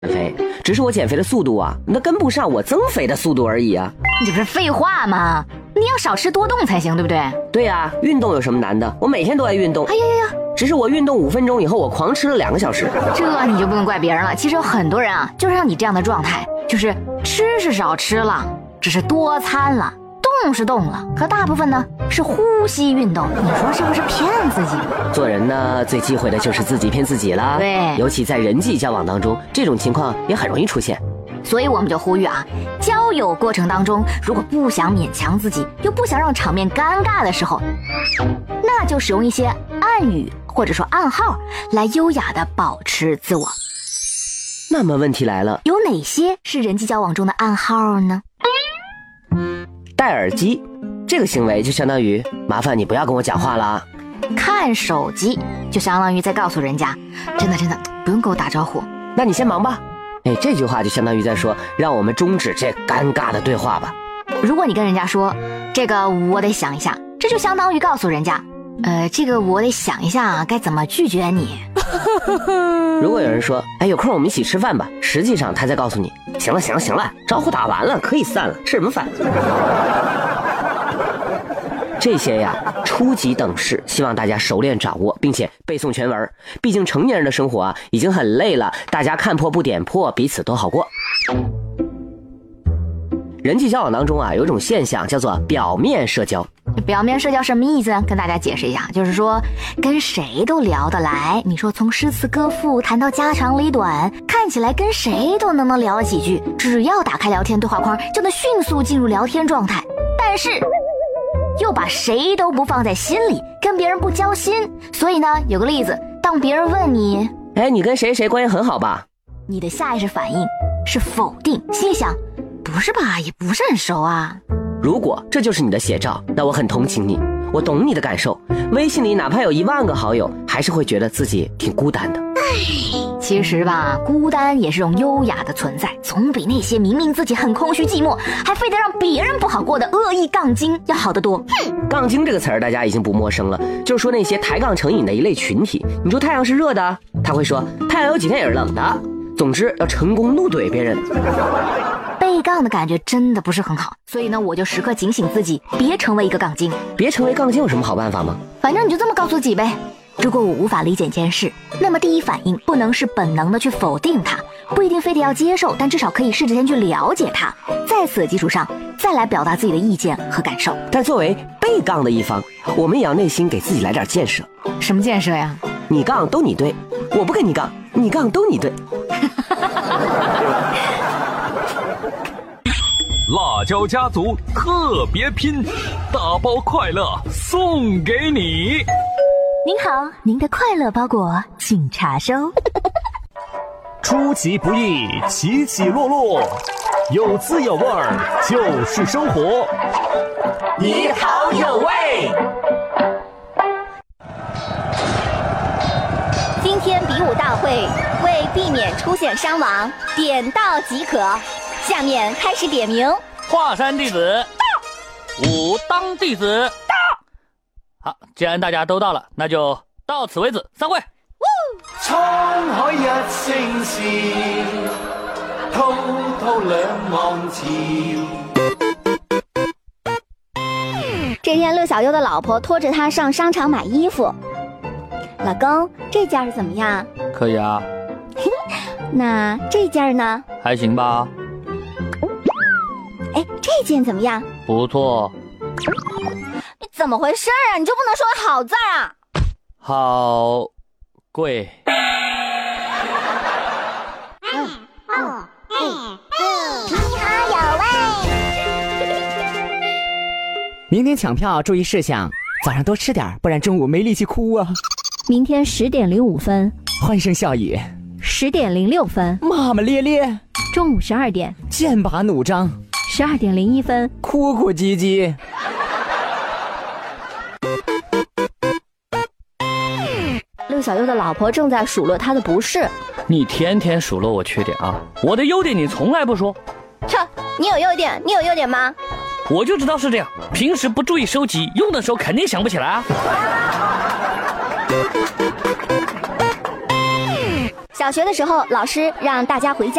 肥，只是我减肥的速度啊，那跟不上我增肥的速度而已啊。 你这不是废话吗？你要少吃多动才行，对不对？ 对啊，运动有什么难的？我每天都爱运动。 哎呀呀呀！ 只是我运动5分钟以后，我狂吃了2个小时。 这你就不能怪别人了。其实有很多人啊，就是像你这样的状态，就是吃是少吃了，只是多餐了，动是动了，可大部分呢是呼吸运动。你说是不是骗自己？ 做人呢，最忌讳的就是自己骗自己了。 对， 尤其在人际交往当中，这种情况也很容易出现。 所以我们就呼吁啊，交友过程当中，如果不想勉强自己，又不想让场面尴尬的时候，那就使用一些暗语或者说暗号来优雅的保持自我。 那么问题来了， 有哪些是人际交往中的暗号呢？ 戴耳机这个行为就相当于麻烦你不要跟我讲话了。 看手机就相当于在告诉人家，真的不用跟我打招呼， 那你先忙吧。这句话就相当于在说，让我们终止这尴尬的对话吧。 如果你跟人家说这个我得想一下，这就相当于告诉人家这个我得想一下该怎么拒绝你。 如果有人说有空我们一起吃饭吧，实际上他在告诉你，行了，招呼打完了，可以散了，吃什么饭？这些呀，初级等式，希望大家熟练掌握，并且背诵全文。毕竟成年人的生活啊，已经很累了，大家看破不点破，彼此都好过。人际交往当中啊，有一种现象叫做表面社交。 表面社交什么意思？跟大家解释一下，就是说跟谁都聊得来。你说从诗词歌赋谈到家长里短，看起来跟谁都能聊几句，只要打开聊天对话框，就能迅速进入聊天状态。但是又把谁都不放在心里，跟别人不交心。所以呢，有个例子，当别人问你你跟谁关系很好吧， 你的下意识反应是否定，心里想不是吧，也不是很熟啊。 如果这就是你的写照，那我很同情你，我懂你的感受。微信里哪怕有10000个好友，还是会觉得自己挺孤单的。 其实吧，孤单也是种优雅的存在，总比那些明明自己很空虚寂寞，还非得让别人不好过的恶意杠精要好得多。 杠精这个词儿大家已经不陌生了，就是说那些抬杠成瘾的一类群体。你说太阳是热的，他会说太阳有几天也是冷的。总之要成功怒怼别人。 被杠的感觉真的不是很好，所以呢，我就时刻警醒自己，别成为一个杠精。 别成为杠精有什么好办法吗？ 反正你就这么告诉自己呗。如果我无法理解一件事，那么第一反应不能是本能的去否定它，不一定非得要接受，但至少可以试着先去了解它，在此基础上再来表达自己的意见和感受。 但作为被杠的一方，我们也要内心给自己来点建设。 什么建设呀？ 你杠都你对，我不跟你杠，你杠都你对。 辣椒家族特别拼，大包快乐送给你。 您好，您的快乐包裹请查收。 出其不意，起起落落，有滋有味儿就是生活。 你好有味。 今天比武大会为避免出现伤亡，点到即可。下面开始点名。 华山弟子到，武当弟子到。好，既然大家都到了，那就到此为止，散会。 沧海一聲笑，滔滔兩岸潮。 这天，陆小优的老婆拖着他上商场买衣服。老公，这件怎么样？ 可以啊。 那这件呢？ 还行吧。 这件怎么样？ 不错。 你怎么回事啊？你就不能说个好字啊？ 好贵。 你好有味。 明天抢票注意事项，早上多吃点，不然中午没力气哭啊。 明天10点05分， 欢声笑语。 10点06分， 骂骂咧咧。 中午12点， 剑拔弩张。 12点01分， 哭哭唧唧。 陆小优的老婆正在数落他的不是。 你天天数落我缺点啊，我的优点你从来不说。 切，你有优点？你有优点吗？ 我就知道是这样，平时不注意收集，用的时候肯定想不起来啊。 小学的时候，老师让大家回家